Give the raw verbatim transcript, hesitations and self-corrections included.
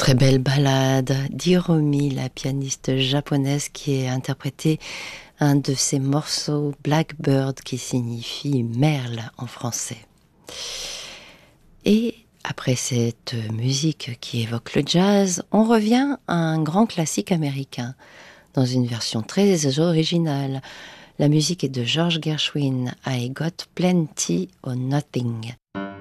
Très belle ballade d'Hiromi, la pianiste japonaise qui a interprété un de ses morceaux, Blackbird, qui signifie merle en français. Et après cette musique qui évoque le jazz, on revient à un grand classique américain, dans une version très originale. La musique est de George Gershwin, I Got Plenty or Nothing.